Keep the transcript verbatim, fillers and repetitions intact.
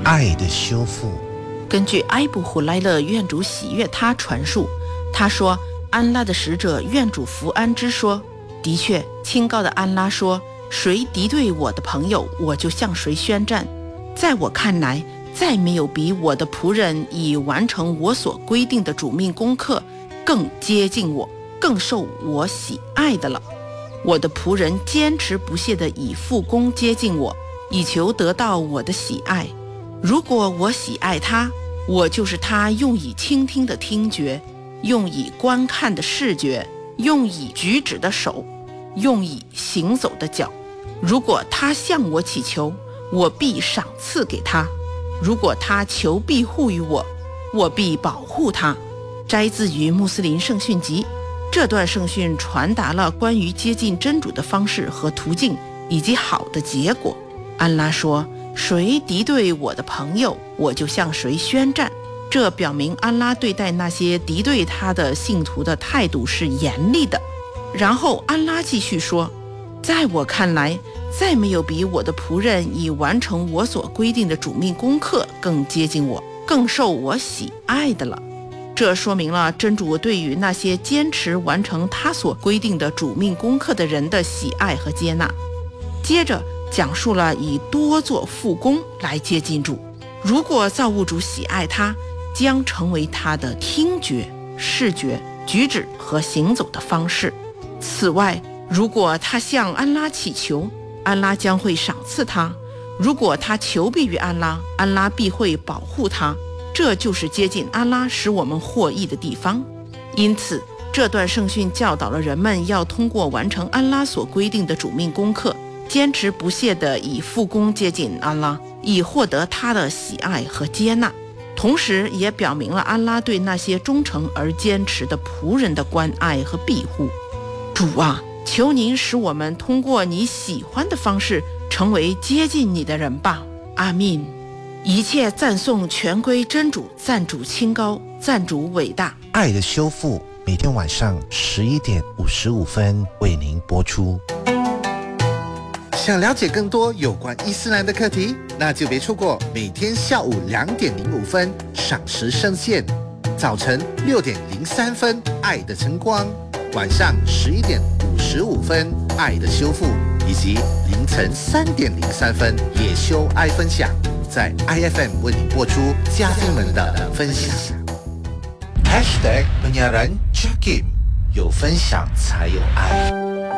爱的修复。 根据埃布胡莱勒愿主喜悦他传述，他说安拉的使者愿主福安之说，的确清高的安拉说，谁敌对我的朋友，我就向谁宣战。在我看来，再没有比我的仆人已完成我所规定的主命功课更接近我，更受我喜爱的了。我的仆人坚持不懈地以复功接近我，以求得到我的喜爱。如果我喜爱他，我就是他用以倾听的听觉，用以观看的视觉，用以举止的手，用以行走的脚。如果他向我祈求，我必赏赐给他；如果他求庇护于我，我必保护他。摘自于穆斯林圣训集。这段圣训传达了关于接近真主的方式和途径，以及好的结果。安拉说，谁敌对我的朋友，我就向谁宣战。这表明安拉对待那些敌对他的信徒的态度是严厉的。然后安拉继续说，在我看来，再没有比我的仆人已完成我所规定的主命功课更接近我，更受我喜爱的了。这说明了真主对于那些坚持完成他所规定的主命功课的人的喜爱和接纳。接着讲述了以多做复功来接近主。如果造物主喜爱他，将成为他的听觉、视觉、举止和行走的方式。此外，如果他向安拉祈求，安拉将会赏赐他；如果他求庇于安拉，安拉必会保护他。这就是接近安拉使我们获益的地方。因此，这段圣训教导了人们要通过完成安拉所规定的主命功课，坚持不懈地以复功接近安拉，以获得他的喜爱和接纳。同时也表明了安拉对那些忠诚而坚持的仆人的关爱和庇护。主啊，求您使我们通过你喜欢的方式成为接近你的人吧。阿密。一切赞颂全归真主，赞主清高，赞主伟大。 爱的修复每天晚上十一点五十五分为您播出。 想了解更多有关伊斯兰的课题，那就别错过每天下午两点零五分赏时圣线，早晨六点零三分爱的晨光，晚上十一点五十五分爱的修复，以及凌晨三点零三分野修爱分享，在 I F M 为你播出嘉宾们的分享。 Hashtag penyiaran Jakim， 有分享才有爱。